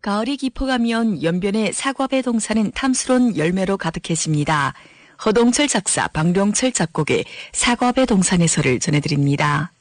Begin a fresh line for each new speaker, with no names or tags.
가을이 깊어가면 연변의 사과배 동산은 탐스러운 열매로 가득해집니다. 허동철 작사, 방룡철 작곡의 사과배 동산에서를 전해드립니다.